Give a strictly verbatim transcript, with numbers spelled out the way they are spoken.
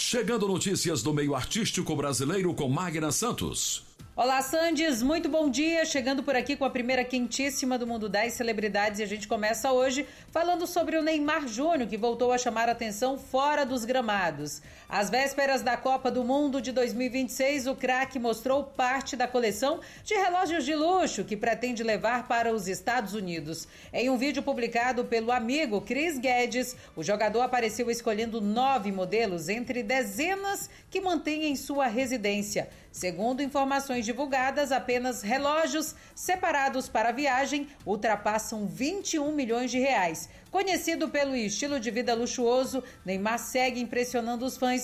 Chegando notícias do meio artístico brasileiro com Magna Santos. Olá, Sandes, muito bom dia, chegando por aqui com a primeira quentíssima do mundo das celebridades, e a gente começa hoje falando sobre o Neymar Júnior, que voltou a chamar a atenção fora dos gramados. Às vésperas da Copa do Mundo de dois mil e vinte e seis, o craque mostrou parte da coleção de relógios de luxo que pretende levar para os Estados Unidos. Em um vídeo publicado pelo amigo Chris Guedes, o jogador apareceu escolhendo nove modelos entre dezenas que mantém em sua residência. Segundo informações divulgadas, apenas relógios separados para a viagem ultrapassam vinte e um milhões de reais. Conhecido pelo estilo de vida luxuoso, Neymar segue impressionando os fãs